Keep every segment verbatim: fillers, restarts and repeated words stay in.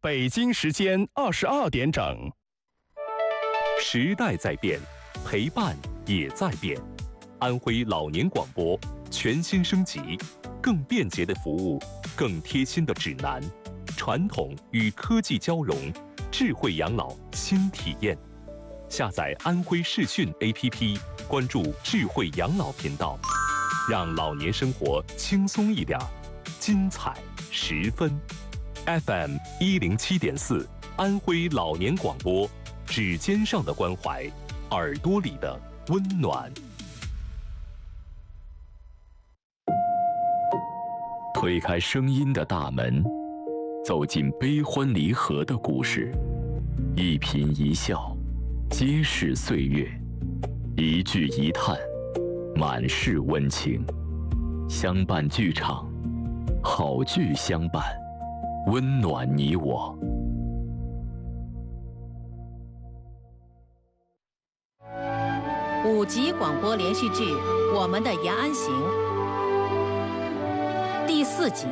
北京时间二十二点整。 时代在变，陪伴也在变。安徽老年广播全新升级，更便捷的服务，更贴心的指南，传统与科技交融，智慧养老新体验。下载安徽视讯 A P P， 关注智慧养老频道，让老年生活轻松一点，精彩十分。F M 一零七点四，安徽老年广播，指尖上的关怀，耳朵里的温暖。 推开声音的大门，走进悲欢离合的故事，一颦一笑，皆是岁月；一句一叹，满是温情。相伴剧场，好剧相伴，温暖你我。 五集广播连续剧《我们的延安行》第四集。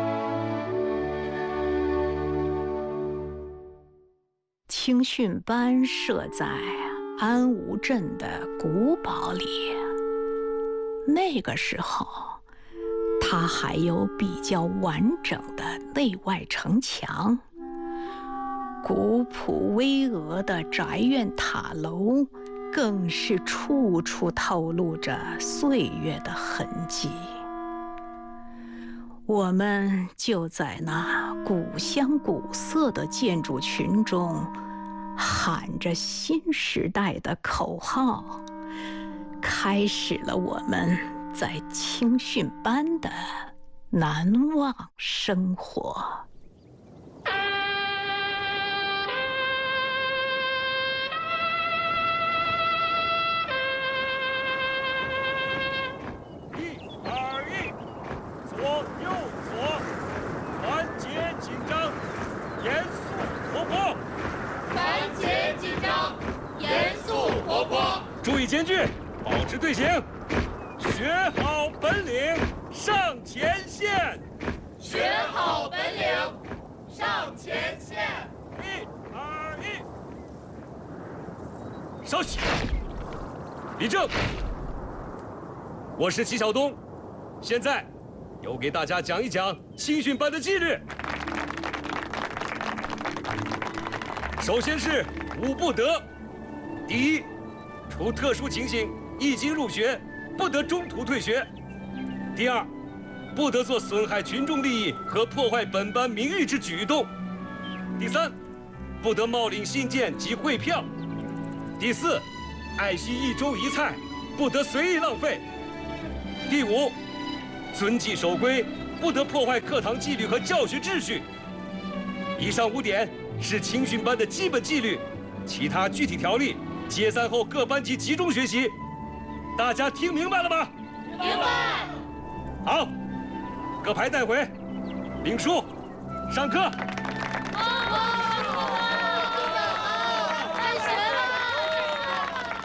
青训班设在安吴镇的古堡里，那个时候它还有比较完整的内外城墙，古朴巍峨的宅院塔楼更是处处透露着岁月的痕迹。我们就在那古香古色的建筑群中，喊着新时代的口号，开始了我们在青训班的难忘生活。 注意间距，保持队形，学好本领，上前线。 学好本领，上前线。 一、二、一，稍息。立正。我是齐晓东，现在由给大家讲一讲青训班的纪律。首先是五不得，第一，除特殊情形，一经入学，不得中途退学。第二，不得做损害群众利益和破坏本班名誉之举动。第三，不得冒领信件及汇票。第四，爱惜一粥一菜，不得随意浪费。第五，遵纪守规，不得破坏课堂纪律和教学秩序。以上五点是青训班的基本纪律，其他具体条例解散后各班级集中学习，大家听明白了吗？ 明白。 好，各排带回，领书，上课。 开学了。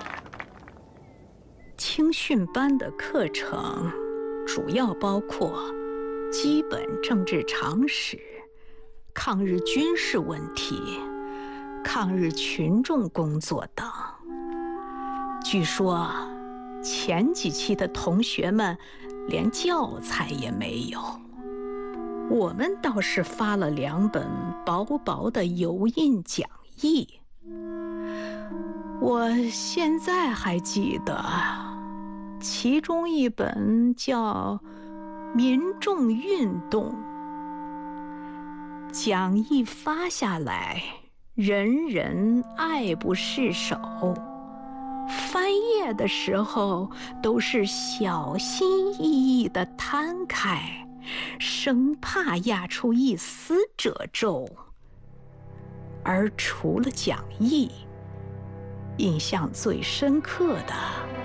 青训班的课程主要包括基本政治常识、抗日军事问题、抗日群众工作等。据说前几期的同学们连教材也没有，我们倒是发了两本薄薄的油印讲义。我现在还记得，其中一本叫《民众运动》，讲义发下来，人人爱不释手，翻页的时候都是小心翼翼地摊开，生怕压出一丝褶皱。而除了讲义，印象最深刻的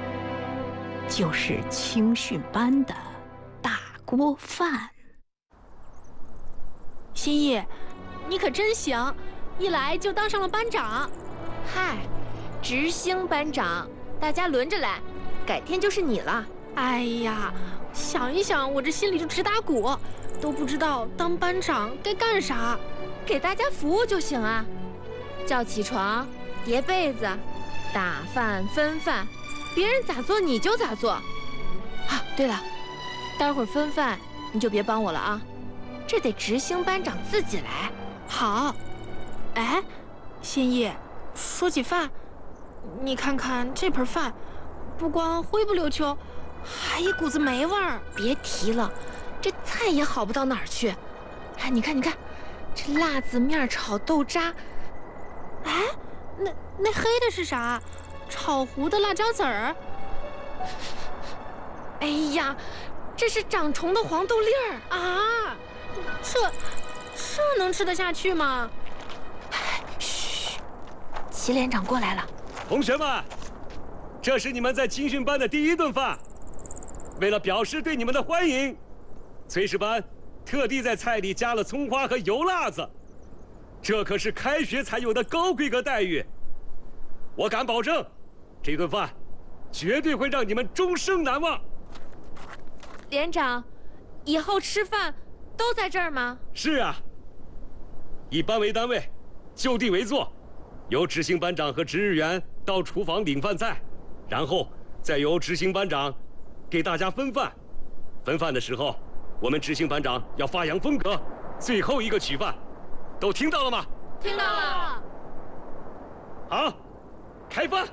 就是青训班的大锅饭。 新义，你可真行，一来就当上了班长。 嗨，执行班长，大家轮着来，改天就是你了。 哎呀，想一想我这心里就直打鼓，都不知道当班长该干啥。 给大家服务就行啊，叫起床、叠被子、打饭、分饭，别人咋做你就咋做。啊，对了，待会儿分饭你就别帮我了啊，这得执行班长自己来。 好。哎，新义，说起饭，你看看这盆饭，不光灰不溜秋，还一股子霉味儿。 别提了，这菜也好不到哪儿去。哎，你看，你看，这辣子面炒豆渣。 哎，那那黑的是啥？炒糊的辣椒籽儿。 哎呀，这是长虫的黄豆粒儿啊！这这能吃得下去吗？ 嘘，齐连长过来了。 同学们，这是你们在青训班的第一顿饭。为了表示对你们的欢迎，炊事班特地在菜里加了葱花和油辣子，这可是开学才有的高规格待遇。我敢保证，这顿饭绝对会让你们终生难忘。 连长，以后吃饭都在这儿吗？ 是啊，以班为单位，就地为坐，由执行班长和值日员到厨房领饭菜，然后再由执行班长给大家分饭。分饭的时候，我们执行班长要发扬风格，最后一个取饭，都听到了吗？ 听到了。 好，开饭。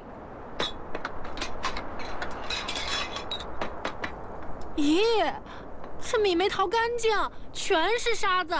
咦，这米没淘干净，全是沙子。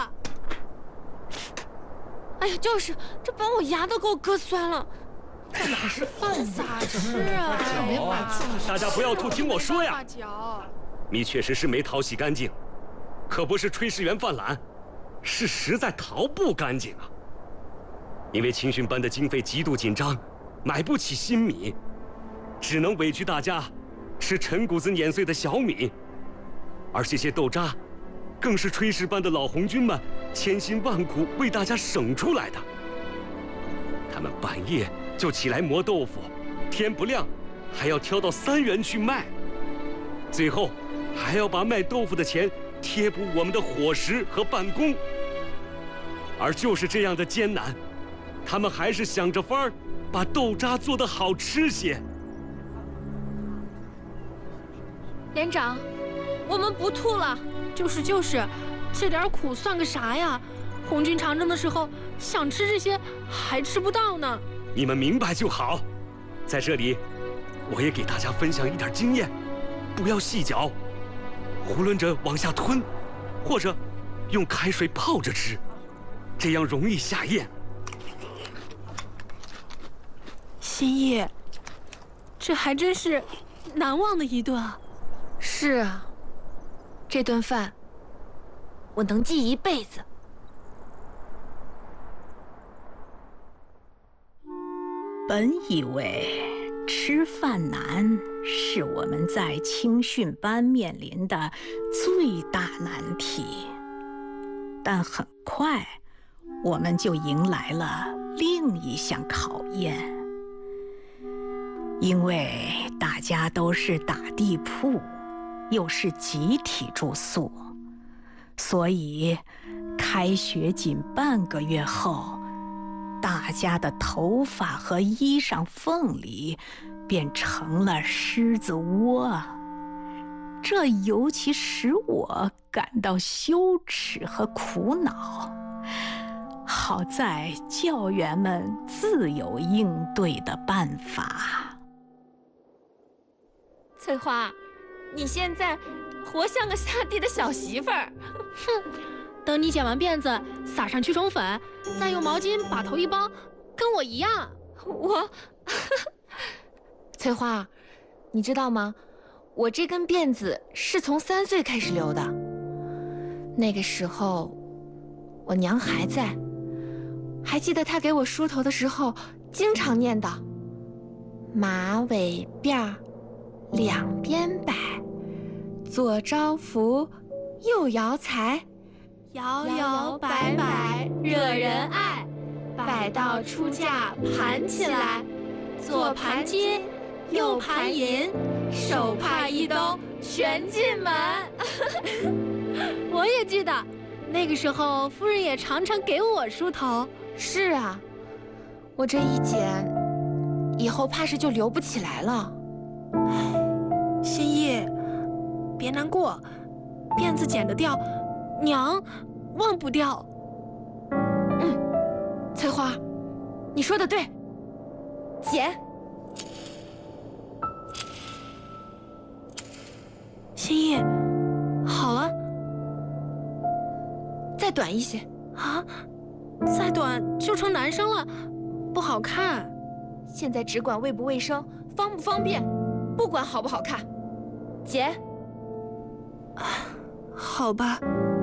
哎呀，就是，这把我牙都给我割酸了。 这哪是饭咋吃啊？ 大家不要吐，听我说呀。米确实是没淘洗干净，可不是炊事员犯懒，是实在淘不干净啊。因为青训班的经费极度紧张，买不起新米，只能委屈大家吃陈谷子碾碎的小米。而这些豆渣，更是炊事班的老红军们千辛万苦为大家省出来的。他们半夜就起来磨豆腐，天不亮还要挑到三元去卖，最后还要把卖豆腐的钱贴补我们的伙食和办公。而就是这样的艰难，他们还是想着法儿把豆渣做得好吃些。 连长，我们不吐了。 就是就是，这点苦算个啥呀？红军长征的时候想吃这些还吃不到呢。 你们明白就好。在这里，我也给大家分享一点经验，不要细嚼，囫囵着往下吞，或者用开水泡着吃，这样容易下咽。 新义，这还真是难忘的一顿啊。 是啊，这顿饭我能记一辈子。 本以为吃饭难是我们在青训班面临的最大难题，但很快我们就迎来了另一项考验。因为大家都是打地铺，又是集体住宿，所以开学仅半个月后，大家的头发和衣裳缝里便成了狮子窝，这尤其使我感到羞耻和苦恼。好在教员们自有应对的办法。 翠花，你现在活像个下地的小媳妇儿。 哼，等你剪完辫子，撒上驱虫粉，再用毛巾把头一包，跟我一样。 我，翠花，你知道吗？我这根辫子是从三岁开始留的。那个时候，我娘还在，还记得她给我梳头的时候，经常念叨：马尾辫儿两边摆，左招福，右摇财， 摇摇摆摆惹人爱， 摆到出嫁盘起来，左盘金，右盘银，手帕一兜全进门。 我也记得， 那个时候夫人也常常给我梳头。 是啊，我这一剪，以后怕是就留不起来了。 心意，别难过，辫子剪得掉，娘忘不掉。 嗯，翠花，你说的对，剪。 心意，好了， 再短一些啊！再短就成男生了，不好看。 现在只管卫不卫生，方不方便，不管好不好看。剪。 好吧。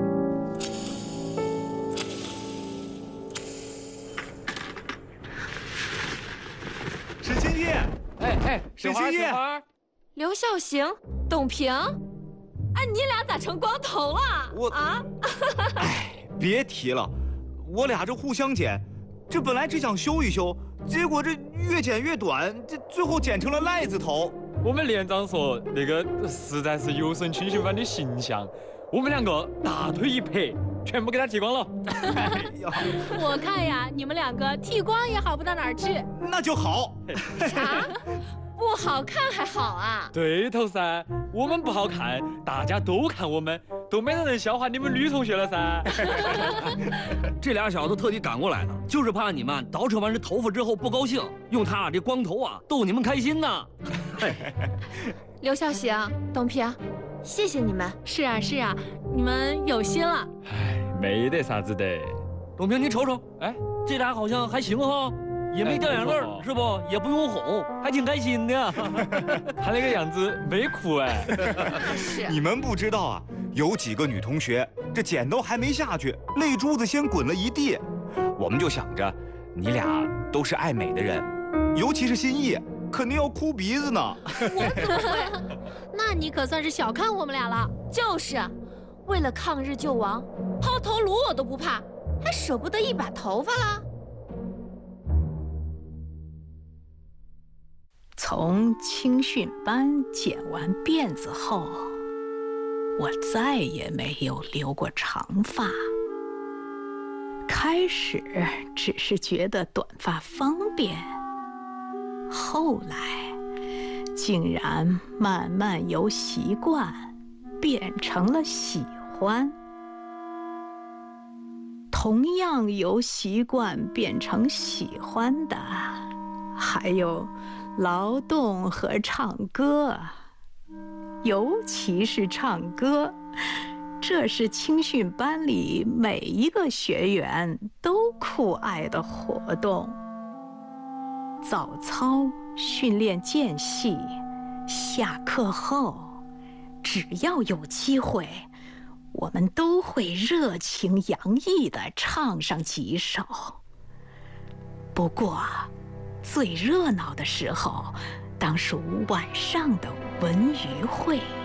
史青叶， 哎哎， 史青叶， 刘孝行，董平，哎，你俩咋成光头了？ 我啊， 哎，别提了，我俩这互相剪，这本来只想修一修，结果这越剪越短，这最后剪成了赖子头。 我们连长说那个实在是有损青训班的形象，我们两个大腿一拍，全部给他剃光了。 哎呀， 我看呀，你们两个剃光也好不到哪儿去。 那就好。 啥？不好看还好啊？ 对头噻，我们不好看，大家都看我们，都没人能笑话你们女同学了噻。 这俩小子特地赶过来的，就是怕你们捯饬完这头发之后不高兴，用他俩这光头啊逗你们开心呢。 刘孝行、董平，谢谢你们。 是啊是啊，你们有心了。 哎，没得啥子的。 董平，你瞅瞅，哎，这俩好像还行哈。也没掉眼泪儿，是不？也不用哄，还挺开心的。 他那个样子没哭哎。 是。 你们不知道啊，有几个女同学，这剪都还没下去，泪珠子先滚了一地。我们就想着，你俩都是爱美的人，尤其是心意，肯定要哭鼻子呢。 我怎么会？那你可算是小看我们俩了。 就是，为了抗日救亡，抛头颅我都不怕，还舍不得一把头发啦。 从青训班剪完辫子后，我再也没有留过长发。开始只是觉得短发方便，后来竟然慢慢由习惯变成了喜欢。同样由习惯变成喜欢的，还有劳动和唱歌，尤其是唱歌，这是青训班里每一个学员都酷爱的活动。早操、训练间隙、下课后，只要有机会，我们都会热情洋溢地唱上几首。不过最热闹的时候，当属晚上的文娱会。